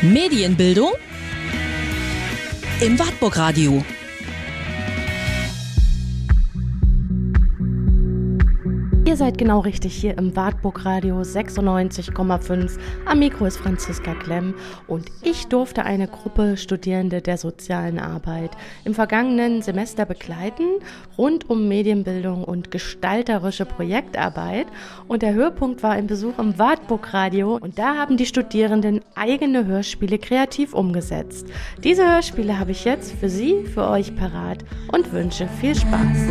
Medienbildung im Wartburg-Radio. Ihr seid genau richtig hier im Wartburg-Radio 96,5. Am Mikro ist Franziska Klemm und ich durfte eine Gruppe Studierende der sozialen Arbeit im vergangenen Semester begleiten, rund um Medienbildung und gestalterische Projektarbeit. Und der Höhepunkt war ein Besuch im Wartburg-Radio und da haben die Studierenden eigene Hörspiele kreativ umgesetzt. Diese Hörspiele habe ich jetzt für Sie, für euch parat und wünsche viel Spaß.